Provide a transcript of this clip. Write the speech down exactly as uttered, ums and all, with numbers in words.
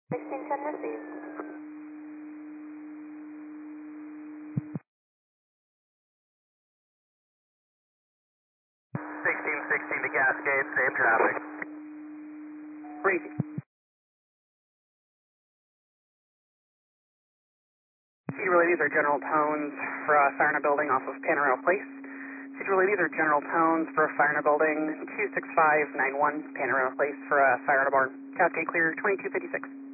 sixteen ten received. sixteen sixteen to Cascade, same traffic. Crazy. See, really, these are general tones for a fire in a building off of Panorama Place. See, really, these are general tones for a fire in a building, two six five nine one Panorama Place for a fire in a barn. Cascade clear, twenty-two fifty-six.